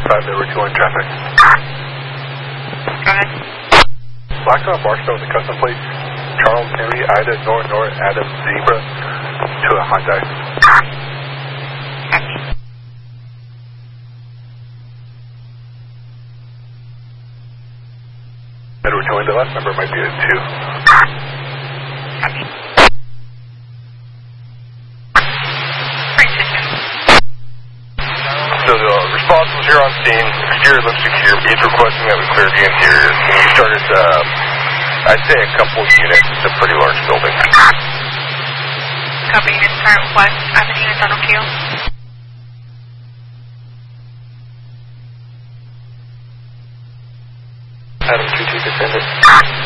5, Edward 21 traffic. Go ahead. Blacktop Barstow with the custom plates. Charles Henry, Ida, Nora, Adam, Zebra to a Hyundai. Copy. Edward 21, the last number might be a 2. Copy. So the response was here on scene. Exterior looks secure. He's requesting that we clear the interior. And we started, I'd say a couple of units. It's a pretty large building. Copy. Units current West Avenue and Donald Keel. Adam 22 descended.